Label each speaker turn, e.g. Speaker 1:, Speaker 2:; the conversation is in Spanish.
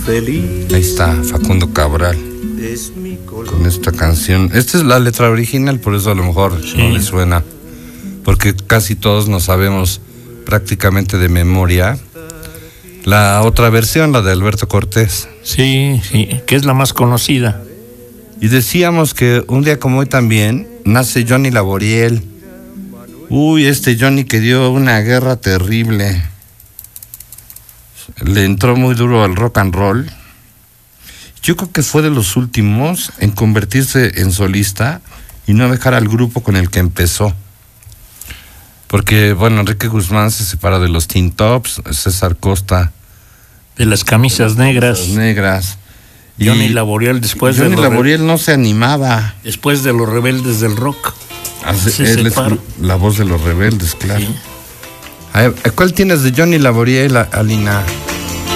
Speaker 1: feliz.
Speaker 2: Ahí está, Facundo Cabral.
Speaker 1: Es mi color.
Speaker 2: Con esta canción. Esta es la letra original, por eso a lo mejor no le suena. Porque casi todos nos sabemos prácticamente de memoria la otra versión, la de Alberto Cortés.
Speaker 3: Sí, que es la más conocida.
Speaker 2: Y decíamos que un día como hoy también nace Johnny Laboriel. Uy, este Johnny que dio una guerra terrible. Le entró muy duro al rock and roll. Yo creo que fue de los últimos en convertirse en solista y no dejar al grupo con el que empezó. Porque, bueno, Enrique Guzmán se separa de los Teen Tops, César Costa
Speaker 3: de las camisas negras.
Speaker 2: Johnny
Speaker 3: Laboriel después
Speaker 2: Johnny Laboriel no se animaba.
Speaker 3: Después de los rebeldes del rock.
Speaker 2: Él es la voz de los rebeldes, claro.
Speaker 3: Sí.
Speaker 2: A ver, ¿cuál tienes de Johnny Laboriel, Alina?